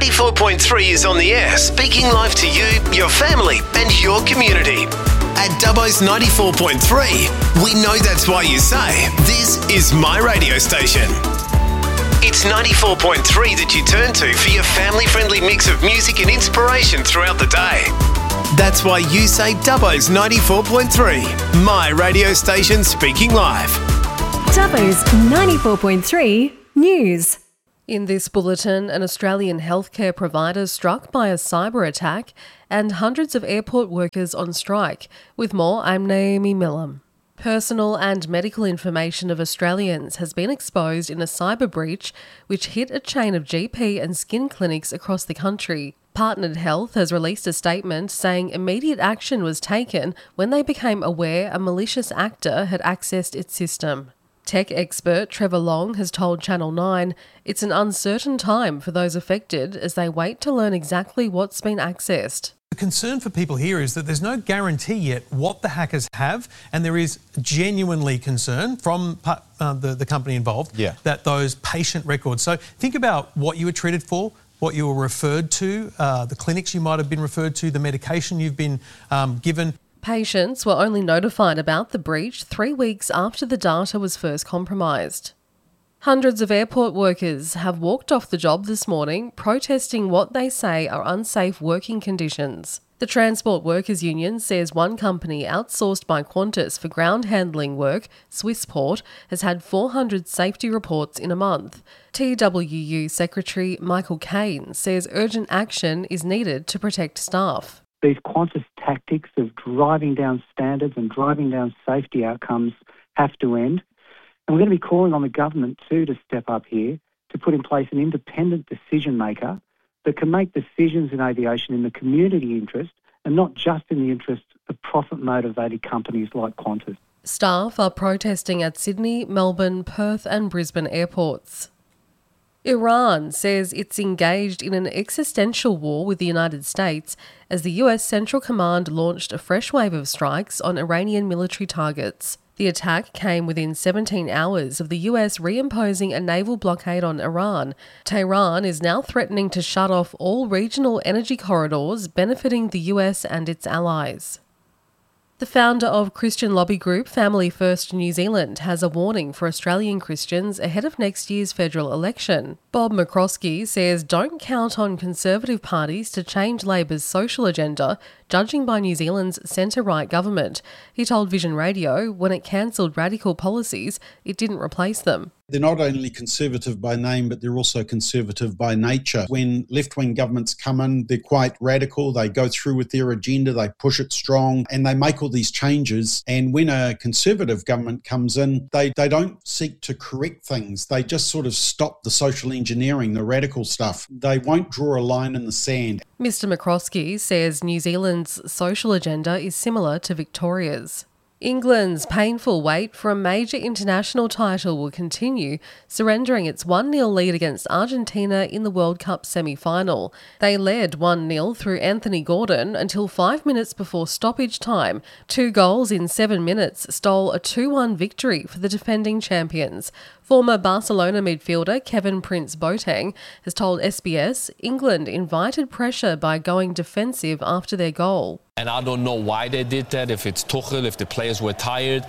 94.3 is on the air, speaking live to you, your family and your community. At Dubbo's 94.3, we know that's why you say, this is my radio station. It's 94.3 that you turn to for your family-friendly mix of music and inspiration throughout the day. That's why you say Dubbo's 94.3, my radio station speaking live. Dubbo's 94.3 News. In this bulletin, an Australian healthcare provider struck by a cyber attack and hundreds of airport workers on strike. With more, I'm Naomi Millam. Personal and medical information of Australians has been exposed in a cyber breach which hit a chain of GP and skin clinics across the country. Partnered Health has released a statement saying immediate action was taken when they became aware a malicious actor had accessed its system. Tech expert Trevor Long has told Channel 9 it's an uncertain time for those affected as they wait to learn exactly what's been accessed. The concern for people here is that there's no guarantee yet what the hackers have, and there is genuinely concern from the company involved that those patient records. So think about what you were treated for, what you were referred to, the clinics you might have been referred to, the medication you've been given. Patients were only notified about the breach 3 weeks after the data was first compromised. Hundreds of airport workers have walked off the job this morning, protesting what they say are unsafe working conditions. The Transport Workers Union says one company outsourced by Qantas for ground handling work, Swissport, has had 400 safety reports in a month. TWU Secretary Michael Cain says urgent action is needed to protect staff. These Qantas tactics of driving down standards and driving down safety outcomes have to end. And we're going to be calling on the government too to step up here to put in place an independent decision maker that can make decisions in aviation in the community interest and not just in the interest of profit-motivated companies like Qantas. Staff are protesting at Sydney, Melbourne, Perth and Brisbane airports. Iran says it's engaged in an existential war with the United States as the US Central Command launched a fresh wave of strikes on Iranian military targets. The attack came within 17 hours of the US reimposing a naval blockade on Iran. Tehran is now threatening to shut off all regional energy corridors benefiting the US and its allies. The founder of Christian lobby group Family First New Zealand has a warning for Australian Christians ahead of next year's federal election. Bob McCroskey says don't count on Conservative parties to change Labor's social agenda, judging by New Zealand's centre-right government. He told Vision Radio when it cancelled radical policies, it didn't replace them. They're not only conservative by name, but they're also conservative by nature. When left-wing governments come in, they're quite radical. They go through with their agenda, they push it strong, and they make all these changes. And when a conservative government comes in, they don't seek to correct things. They just sort of stop the social engineering, the radical stuff. They won't draw a line in the sand. Mr McCroskey says New Zealand's social agenda is similar to Victoria's. England's painful wait for a major international title will continue, surrendering its 1-0 lead against Argentina in the World Cup semi-final. They led 1-0 through Anthony Gordon until 5 minutes before stoppage time. 2 goals in 7 minutes stole a 2-1 victory for the defending champions. Former Barcelona midfielder Kevin Prince Boateng has told SBS England invited pressure by going defensive after their goal. And I don't know why they did that, if it's Tuchel, if the players were tired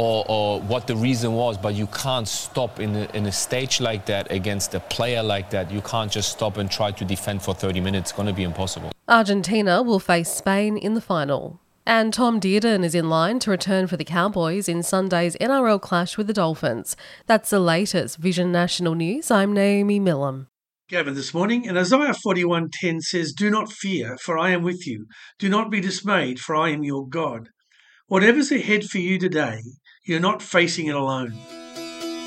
or what the reason was, but you can't stop in a stage like that against a player like that. You can't just stop and try to defend for 30 minutes. It's going to be impossible. Argentina will face Spain in the final. And Tom Dearden is in line to return for the Cowboys in Sunday's NRL clash with the Dolphins. That's the latest Vision National News. I'm Naomi Millam. Gavin this morning, and Isaiah 41:10 says, "Do not fear, for I am with you. Do not be dismayed, for I am your God." Whatever's ahead for you today, you're not facing it alone.